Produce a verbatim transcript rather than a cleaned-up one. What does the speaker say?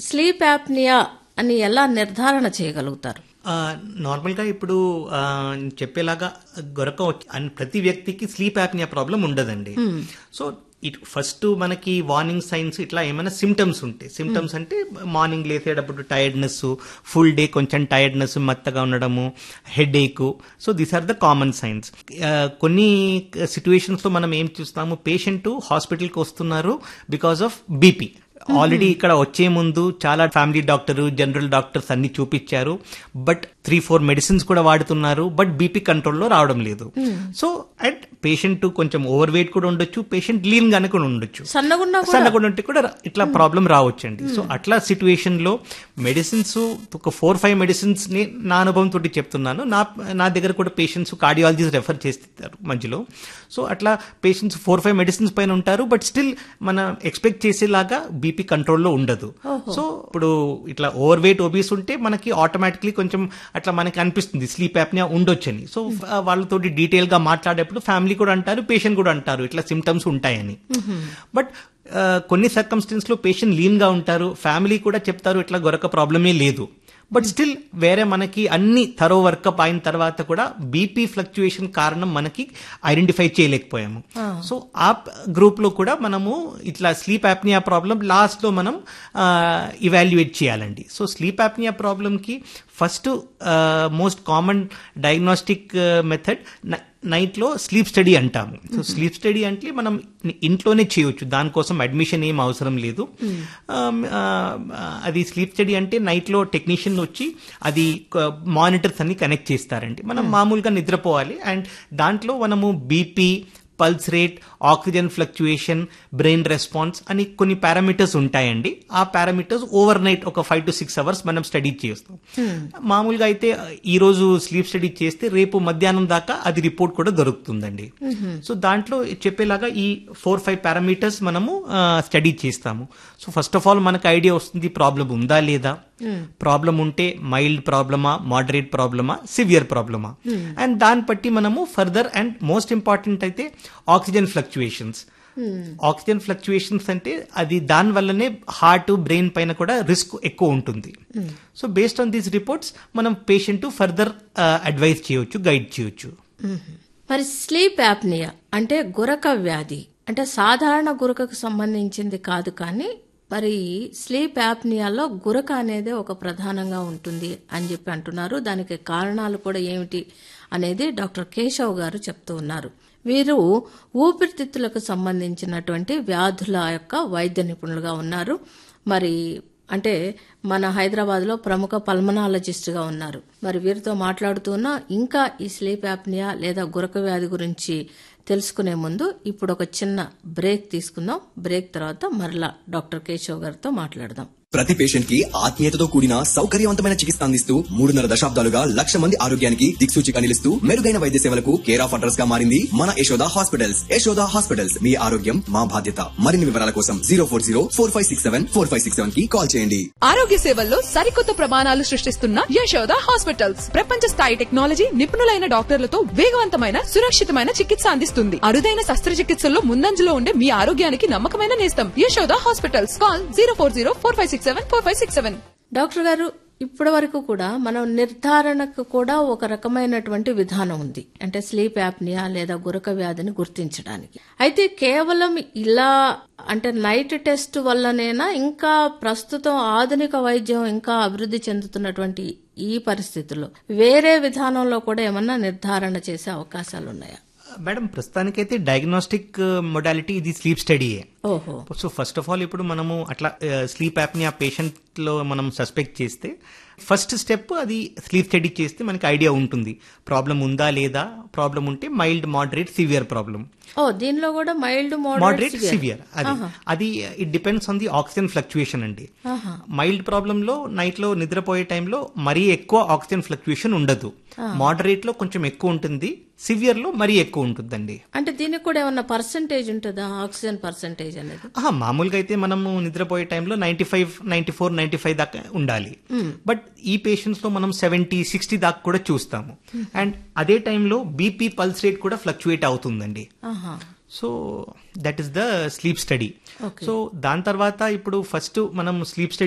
Sleep apnoea అని ఎలా నిర్ధారణ చేయగలుగుతారు? నార్మల్ గా ఇప్పుడు ఆ, చెప్పేలాగా గొరక వచ్చి- అన్- ప్రతి వ్యక్తికి స్లీప్ యాప్నియా ప్రాబ్లం ఉండదండి. సో ఇట్ ఫస్ట్ మనకి వార్నింగ్ సైన్స్ ఇట్లా ఏమైనా సిమ్టమ్స్ ఉంటాయి. సిమ్టమ్స్ అంటే మార్నింగ్ లేసేటప్పుడు టైర్డ్నెస్, ఫుల్ డే కొంచెం టైర్డ్నెస్, మెత్తగా ఉండడము, head Ek. So these are the common science. కొన్ని సిచ్యువేషన్స్ లో మనం ఏం చూస్తాము, పేషెంట్ హాస్పిటల్కి వస్తున్నారు బికాస్ ఆఫ్ బీపీ. ఆల్రెడీ ఇక్కడ వచ్చే ముందు చాలా ఫ్యామిలీ డాక్టర్, జనరల్ డాక్టర్స్ అన్ని చూపించారు, బట్ త్రీ ఫోర్ మెడిసిన్స్ కూడా వాడుతున్నారు, బట్ బీపీ కంట్రోల్లో రావడం లేదు. సో అండ్ పేషెంట్ కొంచెం ఓవర్ వెయిట్ కూడా ఉండొచ్చు, పేషెంట్ లీన్ గానే కూడా ఉండొచ్చు, సన్నగున్నా కూడా- సన్నగా ఉంటే కూడా ఇట్లా ప్రాబ్లం రావచ్చండి. సో అట్లా సిచ్యువేషన్ లో మెడిసిన్స్ ఒక ఫోర్ ఫైవ్ మెడిసిన్స్ ని నా అనుభవం తోటి చెప్తున్నాను. నా నా దగ్గర కూడా పేషెంట్స్ కార్డియాలజిస్ట్ రెఫర్ చేస్తారు మధ్యలో. సో అట్లా పేషెంట్స్ ఫోర్ ఫైవ్ మెడిసిన్స్ పైన ఉంటారు, బట్ స్టిల్ మనం ఎక్స్పెక్ట్ చేసేలాగా బీపీ కంట్రోల్లో ఉండదు. సో ఇప్పుడు ఇట్లా ఓవర్ వెయిట్ ఒబీస్ ఉంటే మనకి ఆటోమేటిక్లీ కొంచెం అట్లా మనకి అనిపిస్తుంది స్లీప్ యాప్నియా ఉండొచ్చని. సో వాళ్ళతోటి డీటెయిల్ గా మాట్లాడేప్పుడు ఫ్యామిలీ కూడా అంటారు, పేషెంట్ కూడా అంటారు ఇట్లా సిమ్టమ్స్ ఉంటాయని. బట్ కొన్ని సర్కమ్స్టెన్స్ లో పేషెంట్ లీన్ గా ఉంటారు, ఫ్యామిలీ కూడా చెప్తారు ఇట్లా గొరక ప్రాబ్లమే లేదు, బట్ స్టిల్ వేరే మనకి అన్ని థరో వర్కప్ అయిన తర్వాత కూడా బీపీ ఫ్లక్చుయేషన్ కారణం మనకి ఐడెంటిఫై చేయలేకపోయాము. సో ఆ గ్రూప్ లో కూడా మనము ఇట్లా స్లీప్ యాప్నియా ప్రాబ్లం లాస్ట్ లో మనం ఇవాల్యుయేట్ చేయాలండి. సో స్లీప్ యాప్నియా ప్రాబ్లం కి first most common diagnostic method night లో స్లీప్ స్టడీ అంటాము. సో స్లీప్ స్టడీ అంటే మనం ఇంట్లోనే చేయొచ్చు, దానికోసం అడ్మిషన్ ఏం అవసరం లేదు. అది స్లీప్ స్టడీ అంటే నైట్ లో టెక్నీషియన్ వచ్చి అది మానిటర్స్ అన్ని కనెక్ట్ చేస్తారండి. మనం మామూలుగా నిద్రపోవాలి అండ్ దాంట్లో మనము BP, pulse rate, oxygen fluctuation, brain response అని కొన్ని పారామీటర్స్ ఉంటాయండి. ఆ పారామీటర్స్ ఓవర్ నైట్ ఒక ఫైవ్ టు సిక్స్ అవర్స్ మనం స్టడీ చేస్తాం. మామూలుగా అయితే ఈ రోజు స్లీప్ స్టడీ చేస్తే రేపు మధ్యాహ్నం దాకా అది రిపోర్ట్ కూడా దొరుకుతుందండి. సో దాంట్లో చెప్పేలాగా ఈ ఫోర్ ఫైవ్ పారామీటర్స్ మనము స్టడీ చేస్తాము. సో ఫస్ట్ ఆఫ్ ఆల్ మనకు ఐడియా వస్తుంది ప్రాబ్లం ఉందా లేదా, ప్రాబ్లం ఉంటే మైల్డ్ ప్రాబ్లమా, మోడరేట్ ప్రాబ్లమా, సివియర్ ప్రాబ్లమా, అండ్ దాన్ని బట్టి మనము ఫర్దర్ అండ్ మోస్ట్ ఇంపార్టెంట్ అయితే ఆక్సిజన్ ఫ్లక్చుయేషన్స్. ఆక్సిజన్ ఫ్లక్చుయేషన్స్ అంటే అది దాని వల్లనే హార్ట్, బ్రెయిన్ పైన కూడా రిస్క్ ఎక్కువ ఉంటుంది. So based on these reports మనం పేషెంట్ ఫర్దర్ అడ్వైజ్ చేయొచ్చు, గైడ్ చేయొచ్చు. మరి స్లీప్ యాప్నియా అంటే గురక వ్యాధి అంటే సాధారణ గురకకు సంబంధించింది కాదు, కానీ మరి స్లీప్ యాప్నియాలో గురక అనేది ఒక ప్రధానంగా ఉంటుంది అని చెప్పి అంటున్నారు. దానికి కారణాలు కూడా ఏమిటి అనేది డాక్టర్ కేశవ్ గారు చెప్తూ ఉన్నారు. వీరు ఊపిరితిత్తులకు సంబంధించినటువంటి వ్యాధుల యొక్క వైద్య నిపుణులుగా ఉన్నారు. మరి అంటే మన హైదరాబాద్ లో ప్రముఖ పల్మనాలజిస్ట్ గా ఉన్నారు. మరి వీరితో మాట్లాడుతున్నా ఇంకా ఈ స్లీప్ యాప్నియా లేదా గురక వ్యాధి గురించి తెలుసుకునే ముందు ఇప్పుడు ఒక చిన్న బ్రేక్ తీసుకుందాం. బ్రేక్ తర్వాత మరలా డాక్టర్ కేశవ్ గారితో మాట్లాడదాం. ప్రతి పేషెంట్ కి ఆత్మీయతతో కూడిన సౌకర్యవంతమైన చికిత్స అందిస్తూ మూడున్నర దశాబ్దాలుగా లక్ష మంది ఆరోగ్యానికి దిక్సూచిగా నిలుస్తూ మెరుగైన వైద్య సేవలకు కేర్ ఆఫ్ అడ్రస్ గా మారింది మన యశోద హాస్పిటల్స్. యశోద హాస్పిటల్స్, మీ ఆరోగ్యం మా బాధ్యత. మరిన్ని వివరాల కోసం zero four zero four five six seven four five six seven కి కాల్ చేయండి. ఆరోగ్య సేవల్లో సరికొత్త ప్రమాణాలు సృష్టిస్తున్న యశోద హాస్పిటల్స్ ప్రపంచ స్థాయి టెక్నాలజీ, నిపుణులైన డాక్టర్లతో వేగవంతమైన, సురక్షితమైన చికిత్స అందిస్తుంది. అరుదైన శస్త్రచికిత్సల్లో ముందంజలో ఉండే మీ ఆరోగ్యానికి నమ్మకమైన నేస్తం Yashoda hospitals. Call zero four zero four five six seven four five six seven. Doctor గారు, ఇప్పటి వరకు కూడా మనం నిర్ధారణకు కూడా ఒక రకమైనటువంటి విధానం ఉంది, అంటే స్లీప్ యాప్నియా లేదా గురక వ్యాధిని గుర్తించడానికి. అయితే కేవలం ఇలా అంటే నైట్ టెస్ట్ వల్లనేనా, ఇంకా ప్రస్తుతం ఆధునిక వైద్యం ఇంకా అభివృద్ధి చెందుతున్నటువంటి ఈ పరిస్థితుల్లో వేరే విధానంలో కూడా ఏమన్నా నిర్ధారణ చేసే అవకాశాలు ఉన్నాయా? మేడం, ప్రస్తుతానికైతే డయాగ్నోస్టిక్ మొడాలిటీ ఇది స్లీప్ స్టడీయే. ఓహో. సో ఫస్ట్ ఆఫ్ ఆల్ ఇప్పుడు మనము అట్లా స్లీప్ యాప్నియా పేషెంట్ లో మనం సస్పెక్ట్ చేస్తే ఫస్ట్ స్టెప్ అది స్లీప్ స్టడీ చేస్తే మనకి ఐడియా ఉంటుంది ప్రాబ్లం ఉందా లేదా. ప్రాబ్లం ఉంటే మైల్డ్, మోడరేట్, సివియర్ ప్రాబ్లం. ఓ, దీనిలో కూడా మైల్డ్, మోడరేట్, సివియర్. అది అది it depends on the oxygen fluctuation అండి. మైల్డ్ ప్రాబ్లం లో నైట్ లో నిద్రపోయే టైంలో మరీ ఎక్కువ ఆక్సిజన్ ఫ్లక్చుయేషన్ ఉండదు. మోడరేట్ లో కొంచెం ఎక్కువ ఉంటుంది, సివియర్ లో మరీ ఎక్కువ ఉంటుందండి. అంటే దీనికి కూడా ఏమన్నా పర్సంటేజ్ ఉంటుందా, ఆక్సిజన్ పర్సంటేజ్ అనేది? మామూలుగా అయితే మనము నిద్రపోయే టైంలో ninety five ninety four ninety five దాకా ఉండాలి. బట్ ఈ పేషెంట్స్ లో మనం సెవెంటీ సిక్స్టీ దాకా కూడా చూస్తాము. అండ్ అదే టైంలో బీపీ, పల్స్ రేట్ కూడా ఫ్లక్చుయేట్ అవుతుందండి. So that is the sleep study. So దాని తర్వాత ఇప్పుడు ఫస్ట్ మనం స్లీప్ స్టడీ